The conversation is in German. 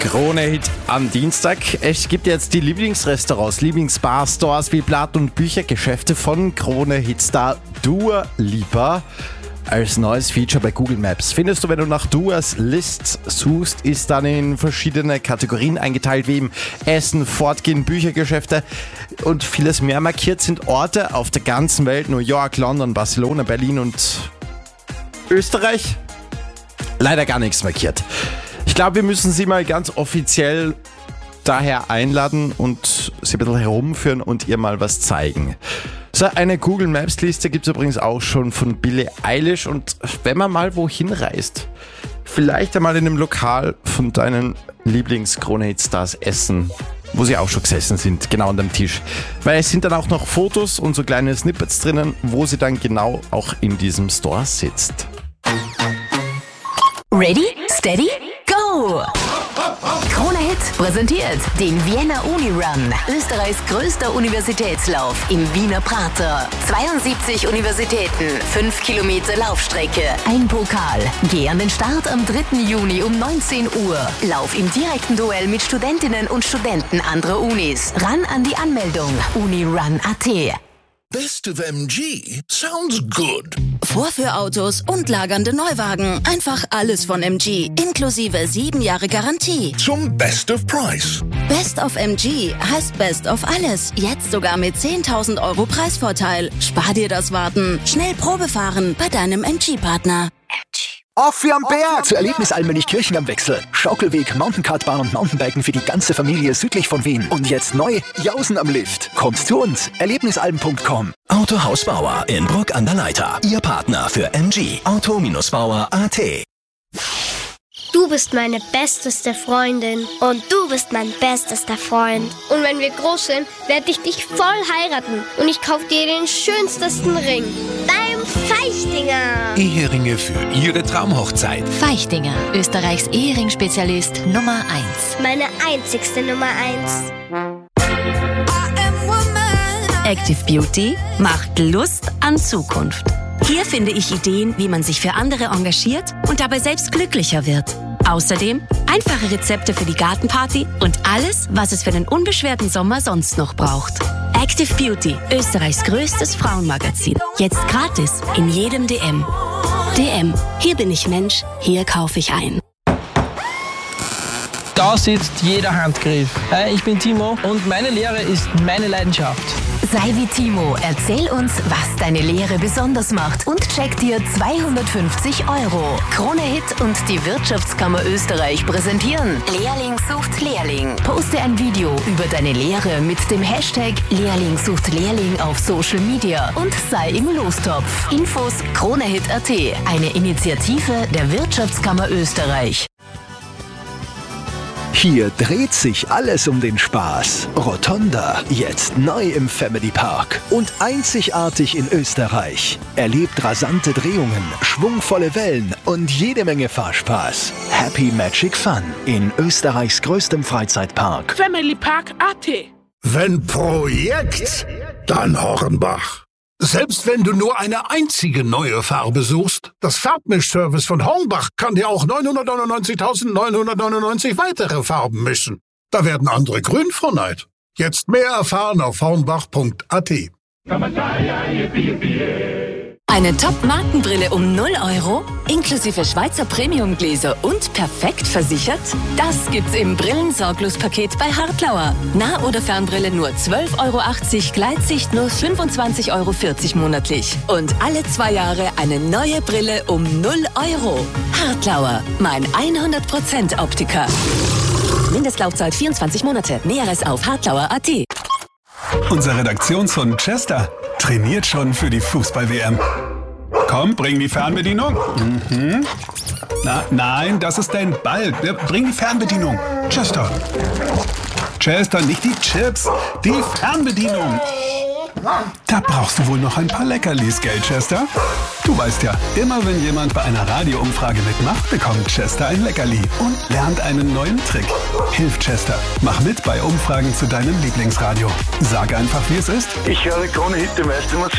Krone-Hit am Dienstag. Es gibt jetzt die Lieblingsrestaurants, Lieblingsbar-Stores wie Blatt- und Büchergeschäfte von Krone-Hit-Star Dua Lipa. Als neues Feature bei Google Maps findest du, wenn du nach Duas List suchst, ist dann in verschiedene Kategorien eingeteilt, wie eben Essen, Fortgehen, Büchergeschäfte und vieles mehr. Markiert sind Orte auf der ganzen Welt: New York, London, Barcelona, Berlin und Österreich. Leider gar nichts markiert. Ich glaube, wir müssen sie mal ganz offiziell daher einladen und sie ein bisschen herumführen und ihr mal was zeigen. So eine Google Maps Liste gibt es übrigens auch schon von Billie Eilish, und wenn man mal wohin reist, vielleicht einmal in einem Lokal von deinen Lieblings-Krone-Hit-Stars essen, wo sie auch schon gesessen sind, genau an dem Tisch. Weil es sind dann auch noch Fotos und so kleine Snippets drinnen, wo sie dann genau auch in diesem Store sitzt. Ready, steady, go! Krone Hit präsentiert den Vienna Uni Run, Österreichs größter Universitätslauf im Wiener Prater. 72 Universitäten, 5 Kilometer Laufstrecke, ein Pokal. Geh an den Start am 3. Juni um 19 Uhr. Lauf im direkten Duell mit Studentinnen und Studenten anderer Unis. Ran an die Anmeldung unirun.at. Best of MG sounds good. Vorführautos und lagernde Neuwagen. Einfach alles von MG. Inklusive 7 Jahre Garantie. Zum Best of Price. Best of MG heißt Best of alles. Jetzt sogar mit 10.000 Euro Preisvorteil. Spar dir das Warten. Schnell Probefahren bei deinem MG-Partner. Auf für am Berg! Zur Erlebnisalm Münchkirchen am Wechsel. Schaukelweg, Mountainkartbahn und Mountainbiken für die ganze Familie südlich von Wien. Und jetzt neu, Jausen am Lift. Kommt zu uns, erlebnisalm.com. Autohaus Bauer in Bruck an der Leitha. Ihr Partner für MG. Auto-Bauer.at. Du bist meine besteste Freundin und du bist mein bestester Freund. Und wenn wir groß sind, werde ich dich voll heiraten und ich kaufe dir den schönsten Ring. Dein Feichtinger. Eheringe für Ihre Traumhochzeit. Feichtinger, Österreichs Ehering-Spezialist Nummer 1. Meine einzigste Nummer 1. Active Beauty macht Lust an Zukunft. Hier finde ich Ideen, wie man sich für andere engagiert und dabei selbst glücklicher wird. Außerdem einfache Rezepte für die Gartenparty und alles, was es für den unbeschwerten Sommer sonst noch braucht. Active Beauty, Österreichs größtes Frauenmagazin. Jetzt gratis in jedem DM. DM, hier bin ich Mensch, hier kaufe ich ein. Da sitzt jeder Handgriff. Ich bin Timo und meine Lehre ist meine Leidenschaft. Sei wie Timo, erzähl uns, was deine Lehre besonders macht und check dir 250 €. Krone Hit und die Wirtschaftskammer Österreich präsentieren Lehrling sucht Lehrling. Poste ein Video über deine Lehre mit dem Hashtag Lehrling sucht Lehrling auf Social Media und sei im Lostopf. Infos KroneHit.at, eine Initiative der Wirtschaftskammer Österreich. Hier dreht sich alles um den Spaß. Rotonda, jetzt neu im Family Park. Und einzigartig in Österreich. Erlebt rasante Drehungen, schwungvolle Wellen und jede Menge Fahrspaß. Happy Magic Fun in Österreichs größtem Freizeitpark. Familypark.at. Wenn Projekt, dann Hornbach. Selbst wenn du nur eine einzige neue Farbe suchst, das Farbmischservice von Hornbach kann dir auch 999.999 weitere Farben mischen. Da werden andere grün vor Neid. Jetzt mehr erfahren auf hornbach.at. Eine Top-Markenbrille um 0 €, inklusive Schweizer Premiumgläser und perfekt versichert? Das gibt's im Brillensorglos-Paket bei Hartlauer. Nah- oder Fernbrille nur 12,80 €, Gleitsicht nur 25,40 € monatlich. Und alle 2 Jahre eine neue Brille um 0 €. Hartlauer, mein 100% Optiker. Mindestlaufzeit 24 Monate. Näheres auf hartlauer.at. Unser Redaktionshund Chester trainiert schon für die Fußball-WM. Komm, bring die Fernbedienung. Nein, das ist dein Ball. Bring die Fernbedienung. Chester. Chester, nicht die Chips, die Fernbedienung. Da brauchst du wohl noch ein paar Leckerlis, gell, Chester? Du weißt ja, immer wenn jemand bei einer Radioumfrage mitmacht, bekommt Chester ein Leckerli und lernt einen neuen Trick. Hilf Chester. Mach mit bei Umfragen zu deinem Lieblingsradio. Sag einfach, wie es ist. Ich höre Krone Hit, die meiste Musik.